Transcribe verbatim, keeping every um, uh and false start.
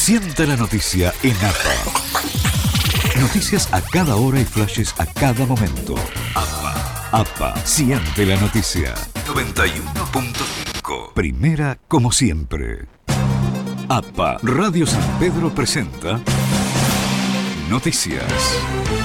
Siente la noticia en A P A. Noticias a cada hora y flashes a cada momento. A P A. A P A. Siente la noticia. noventa y uno punto cinco. Primera como siempre. A P A. Radio San Pedro presenta Noticias.